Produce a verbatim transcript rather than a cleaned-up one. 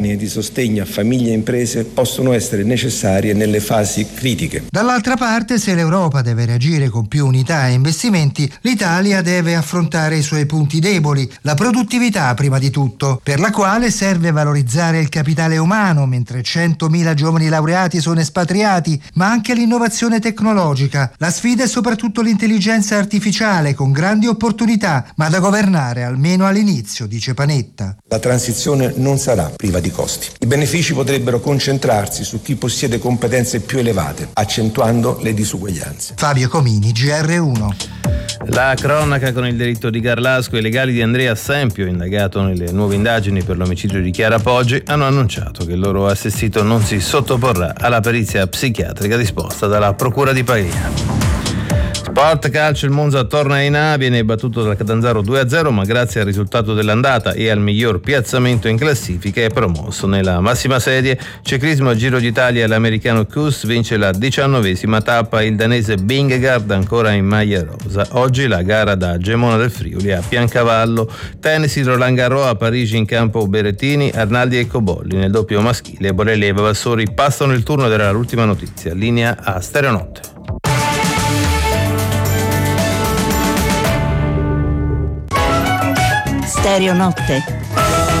termini di sostegno a famiglie e imprese possono essere necessarie nelle fasi critiche. Dall'altra parte, se l'Europa deve reagire con più unità e investimenti, l'Italia deve affrontare i suoi punti deboli, la produttività prima di tutto, per la quale serve valorizzare il capitale umano, mentre centomila giovani laureati sono espatriati, ma anche l'innovazione tecnologica. La sfida è soprattutto l'intelligenza artificiale, con grandi opportunità, ma da governare almeno all'inizio, dice Panetta. La transizione non sarà priva di costi. I benefici potrebbero concentrarsi su chi possiede competenze più elevate, accentuando le disuguaglianze. Fabio Comini, G R uno. La cronaca con il delitto di Garlasco e i legali di Andrea Sempio, indagato nelle nuove indagini per l'omicidio di Chiara Poggi, hanno annunciato che il loro assistito non si sottoporrà alla perizia psichiatrica disposta dalla Procura di Pavia. Sport calcio, il Monza torna in A, viene battuto dal Catanzaro due a zero, ma grazie al risultato dell'andata e al miglior piazzamento in classifica è promosso nella massima serie. Ciclismo, Giro d'Italia, l'americano Kuss vince la diciannovesima tappa, il danese Vingegaard ancora in maglia rosa. Oggi la gara da Gemona del Friuli a Piancavallo. Tennis, Roland Garros, a Parigi in campo Berrettini, Arnaldi e Cobolli. Nel doppio maschile Borelli e Vavassori passano il turno ed era l'ultima notizia. Linea a Stereonotte. Stereonotte.